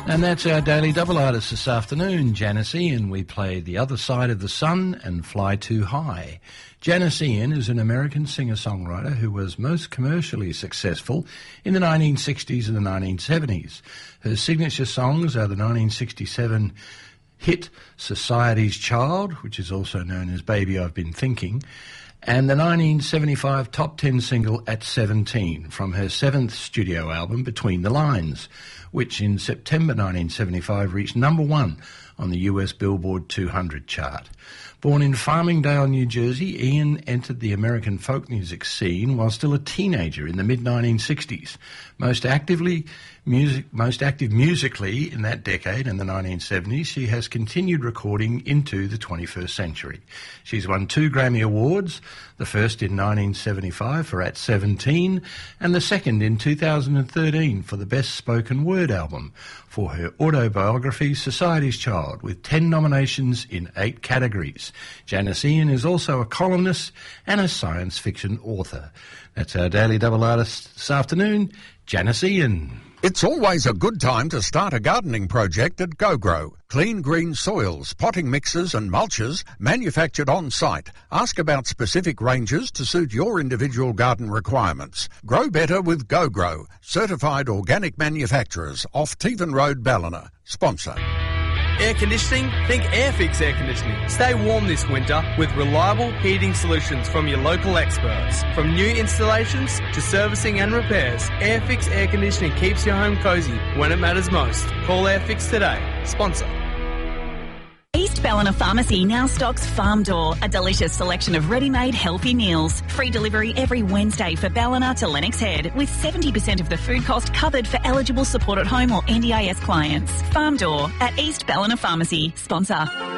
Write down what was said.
And that's our Daily Double Artist this afternoon, Janice Ian. We play The Other Side of the Sun and Fly Too High. Janice Ian is an American singer-songwriter who was most commercially successful in the 1960s and the 1970s. Her signature songs are the 1967 hit Society's Child, which is also known as Baby I've Been Thinking, and the 1975 top 10 single At 17 from her seventh studio album Between the Lines, which in September 1975 reached number 1 on the US Billboard 200 chart. Born in Farmingdale, New Jersey, Ian entered the American folk music scene while still a teenager in the mid-1960s. Most active musically in that decade, in the 1970s, she has continued recording into the 21st century. She's won 2 Grammy Awards, the first in 1975 for At 17 and the second in 2013 for the Best Spoken Word album for her autobiography Society's Child, with 10 nominations in 8 categories. Janice Ian is also a columnist and a science fiction author. That's our Daily Double Artist this afternoon, Janice Ian. It's always a good time to start a gardening project at GoGrow. Clean green soils, potting mixes and mulches manufactured on site. Ask about specific ranges to suit your individual garden requirements. Grow better with GoGrow, certified organic manufacturers off Tevan Road, Ballina. Sponsor. Air conditioning? Think Airfix Air Conditioning. Stay warm this winter with reliable heating solutions from your local experts. From new installations to servicing and repairs, Airfix Air Conditioning keeps your home cosy when it matters most. Call Airfix today. Sponsor. East Ballina Pharmacy now stocks Farm Door, a delicious selection of ready-made healthy meals. Free delivery every Wednesday for Ballina to Lennox Head, with 70% of the food cost covered for eligible support at home or NDIS clients. Farm Door at East Ballina Pharmacy. Sponsor.